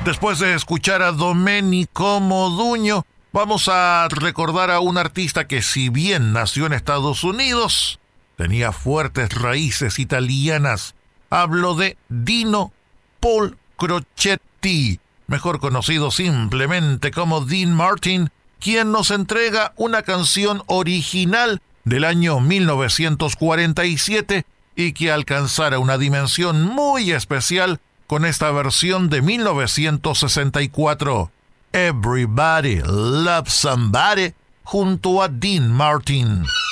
Después de escuchar a Domenico Modugno, vamos a recordar a un artista que, si bien nació en Estados Unidos, tenía fuertes raíces italianas. Hablo de Dino Paul Crocetti, mejor conocido simplemente como Dean Martin, quien nos entrega una canción original del año 1947 y que alcanzara una dimensión muy especial con esta versión de 1964. Everybody Loves Somebody, junto a Dean Martin.